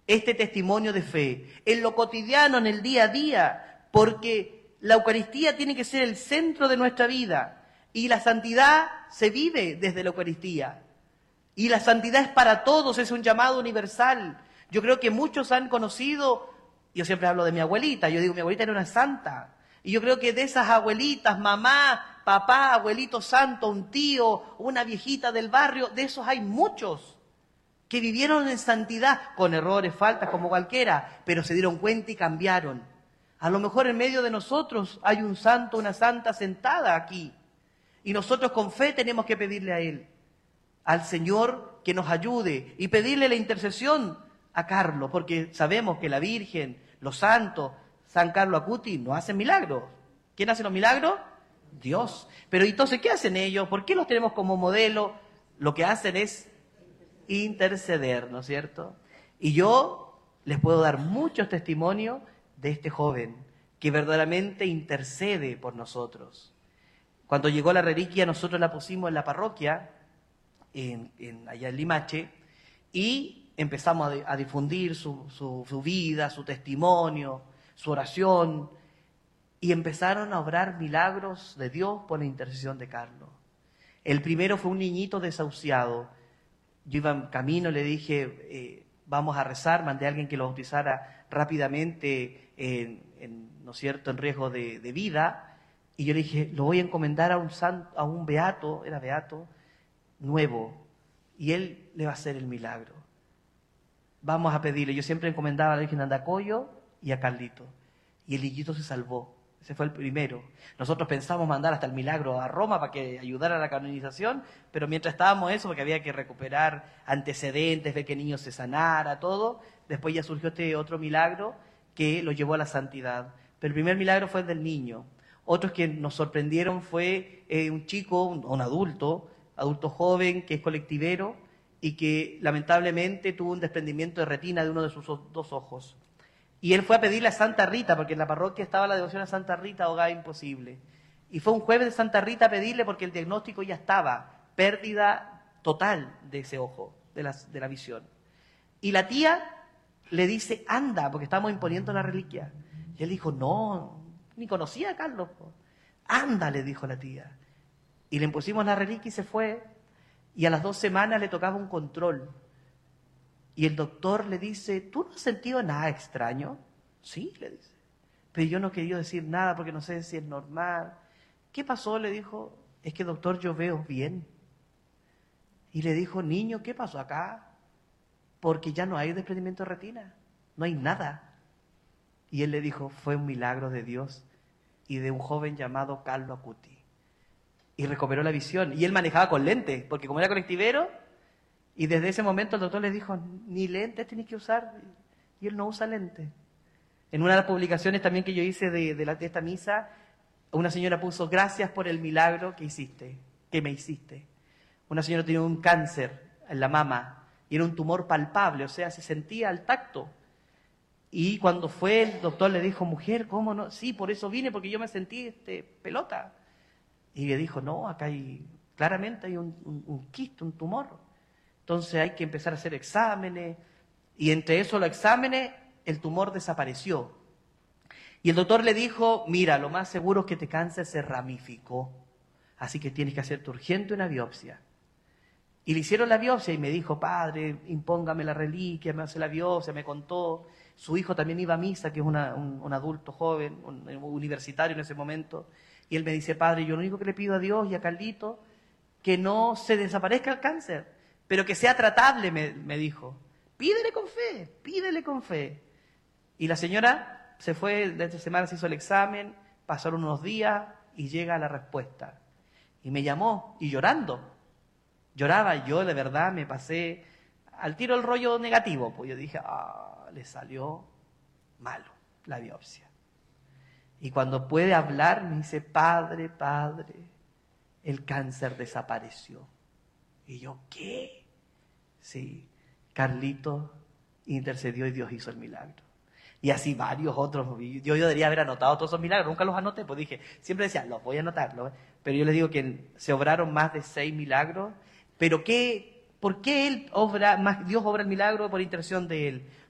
este testimonio de fe, en lo cotidiano, en el día a día, porque la Eucaristía tiene que ser el centro de nuestra vida y la santidad se vive desde la Eucaristía. Y la santidad es para todos, es un llamado universal. Yo creo que muchos han conocido, yo siempre hablo de mi abuelita, yo digo, mi abuelita era una santa. Y yo creo que de esas abuelitas, mamá, papá, abuelito santo, un tío, una viejita del barrio, de esos hay muchos que vivieron en santidad, con errores, faltas, como cualquiera, pero se dieron cuenta y cambiaron. A lo mejor en medio de nosotros hay un santo, una santa sentada aquí. Y nosotros con fe tenemos que pedirle a Él, al Señor, que nos ayude y pedirle la intercesión a Carlos, porque sabemos que la Virgen, los santos, San Carlos Acutis, no hacen milagros. ¿Quién hace los milagros? Dios. Pero entonces, ¿qué hacen ellos? ¿Por qué los tenemos como modelo? Lo que hacen es interceder, ¿no es cierto? Y yo les puedo dar muchos testimonios de este joven que verdaderamente intercede por nosotros. Cuando llegó la reliquia, nosotros la pusimos en la parroquia, allá en Limache, y empezamos a difundir su vida, su testimonio, su oración, y empezaron a obrar milagros de Dios por la intercesión de Carlos. El primero fue un niñito desahuciado. Yo iba en camino, le dije, vamos a rezar, mandé a alguien que lo bautizara rápidamente, ¿no es cierto?, en riesgo de vida, y yo le dije, lo voy a encomendar a un beato, era beato, nuevo, y él le va a hacer el milagro. Vamos a pedirle, yo siempre encomendaba a la Virgen de Andacollo y a Carlito, y el niñito se salvó. Ese fue el primero. Nosotros pensamos mandar hasta el milagro a Roma para que ayudara a la canonización, pero mientras estábamos eso, porque había que recuperar antecedentes, ver que el niño se sanara, todo, después ya surgió este otro milagro que lo llevó a la santidad. Pero el primer milagro fue el del niño. Otros que nos sorprendieron fue un chico, un adulto joven que es colectivero y que lamentablemente tuvo un desprendimiento de retina de uno de sus dos ojos. Y él fue a pedirle a Santa Rita, porque en la parroquia estaba la devoción a Santa Rita, ahogada imposible. Y fue un jueves de Santa Rita a pedirle porque el diagnóstico ya estaba, pérdida total de ese ojo, de la visión. Y la tía le dice, anda, porque estamos imponiendo la reliquia. Y él dijo, no, ni conocía a Carlos. Anda, le dijo la tía. Y le impusimos la reliquia y se fue. Y a las 2 semanas le tocaba un control. Y el doctor le dice, ¿tú no has sentido nada extraño? Sí, le dice. Pero yo no quería decir nada porque no sé si es normal. ¿Qué pasó? Le dijo, es que doctor, yo veo bien. Y le dijo, niño, ¿qué pasó acá? Porque ya no hay desprendimiento de retina, no hay nada. Y él le dijo, fue un milagro de Dios y de un joven llamado Carlos Acutis. Y recuperó la visión. Y él manejaba con lentes, porque como era colectivero, y desde ese momento el doctor le dijo, ni lentes tienes que usar, y él no usa lentes. En una de las publicaciones también que yo hice de esta misa, una señora puso, gracias por el milagro que me hiciste. Una señora tenía un cáncer en la mama, y era un tumor palpable, o sea, se sentía al tacto. Y cuando fue, el doctor le dijo, mujer, ¿cómo no? Sí, por eso vine, porque yo me sentí pelota. Y le dijo, no, acá claramente hay un quiste, un tumor. Entonces hay que empezar a hacer exámenes, y entre esos los exámenes, el tumor desapareció. Y el doctor le dijo, mira, lo más seguro es que este cáncer se ramificó, así que tienes que hacerte urgente una biopsia. Y le hicieron la biopsia y me dijo, padre, impóngame la reliquia, me hace la biopsia, me contó. Su hijo también iba a misa, que es un adulto joven, un universitario en ese momento. Y él me dice, padre, yo lo único que le pido a Dios y a Carlito, que no se desaparezca el cáncer, pero que sea tratable, me dijo. Pídele con fe. Y la señora se fue, de esta semana se hizo el examen, pasaron unos días y llega la respuesta. Y me llamó, y lloraba, yo de verdad me pasé al tiro el rollo negativo, pues yo dije, le salió malo la biopsia. Y cuando puede hablar me dice, padre, el cáncer desapareció. Y yo, ¿qué? Sí, Carlito intercedió y Dios hizo el milagro. Y así varios otros. Yo debería haber anotado todos esos milagros, nunca los anoté, pues dije, siempre decía, los voy a anotar. Pero yo les digo que se obraron más de 6 milagros. Pero ¿por qué Dios obra el milagro por intercesión de Él?